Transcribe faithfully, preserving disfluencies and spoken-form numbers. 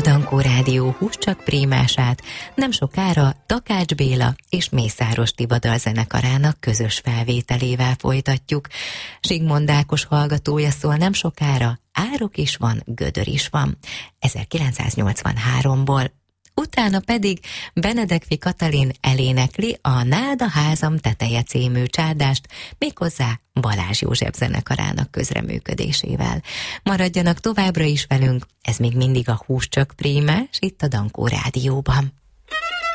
Dankó Rádió Húscsak prémását nem sokára Takács Béla és Mészáros Tiba dalzenekarának közös felvételével folytatjuk. Zsigmond Ákos hallgatója szól nem sokára, Árok is van, gödör is van, ezerkilencszáznyolcvanháromból. Utána pedig Benedekfi Katalin elénekli a Nád a házam teteje című csárdást, méghozzá Balázs József zenekarának közreműködésével. Maradjanak továbbra is velünk, ez még mindig a Húscsak prémás itt a Dankó Rádióban.